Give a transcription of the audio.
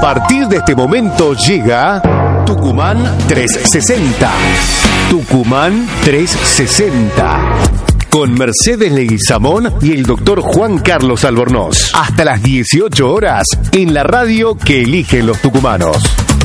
partir de este momento llega Tucumán 360. Tucumán 360. Con Mercedes Leguizamón y el doctor Juan Carlos Albornoz. Hasta las 18 horas en la radio que eligen los tucumanos.